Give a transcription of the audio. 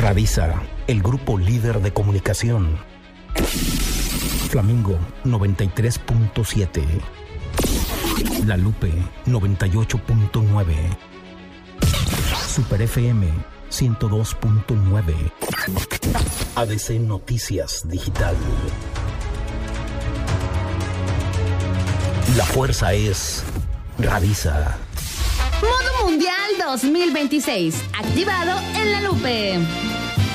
Radiza, el grupo líder de comunicación. Flamingo 93.7. La Lupe 98.9. Super FM 102.9. ADC Noticias Digital. La fuerza es Radiza. Modo Mundial 2026, activado en La Lupe.